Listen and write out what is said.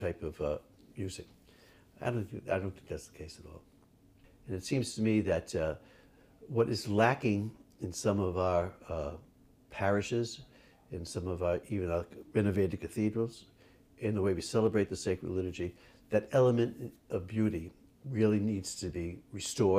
type of music. I don't think that's the case at all. And it seems to me that what is lacking in some of our parishes, in some of our even our renovated cathedrals, in the way we celebrate the sacred liturgy, that element of beauty really needs to be restored.